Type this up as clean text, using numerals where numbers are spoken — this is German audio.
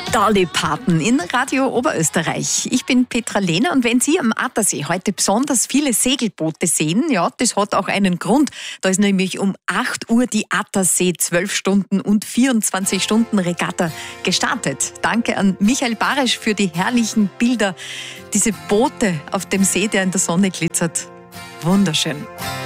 Dolly Parton in Radio Oberösterreich. Ich bin Petra Lehner und wenn Sie am Attersee heute besonders viele Segelboote sehen, ja, das hat auch einen Grund. Da ist nämlich um 8 Uhr die Attersee 12 Stunden und 24 Stunden Regatta gestartet. Danke an Michael Barisch für die herrlichen Bilder. Diese Boote auf dem See, der in der Sonne glitzert. Wunderschön.